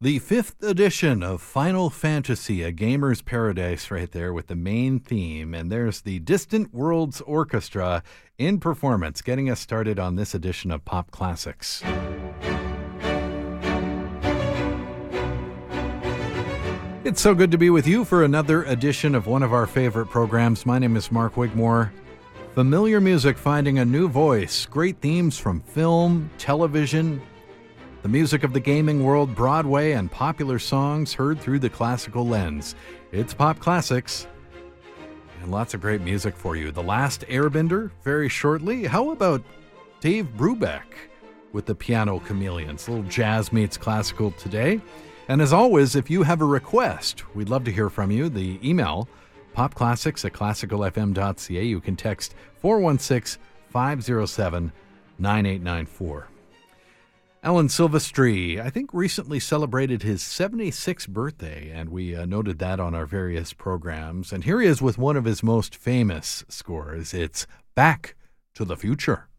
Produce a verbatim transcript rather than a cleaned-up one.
The fifth edition of Final Fantasy, a gamer's paradise right there with the main theme. And there's the Distant Worlds Orchestra in performance, getting us started on this edition of Pop Classics. It's so good to be with you for another edition of one of our favorite programs. My name is Mark Wigmore. Familiar music finding a new voice, great themes from film, television, the music of the gaming world, Broadway, and popular songs heard through the classical lens. It's Pop Classics, and lots of great music for you. The Last Airbender, very shortly. How about Dave Brubeck with the Piano Chameleons? A little jazz meets classical today. And as always, if you have a request, we'd love to hear from you. The email, popclassics at classical f m dot c a. You can text four one six, five zero seven, nine eight nine four. Alan Silvestri, I think, recently celebrated his seventy-sixth birthday, and we uh, noted that on our various programs. And here he is with one of his most famous scores. It's Back to the Future.